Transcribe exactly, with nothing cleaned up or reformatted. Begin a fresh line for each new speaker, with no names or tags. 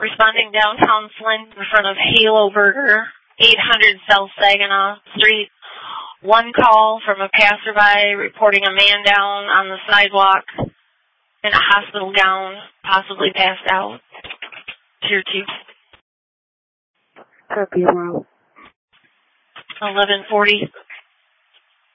Responding downtown Flint in front of Halo Burger, eight hundred South Saginaw Street. One call from a passerby reporting a man down on the sidewalk in a hospital gown, possibly passed out. Tier two.
Copy, wow.
eleven forty.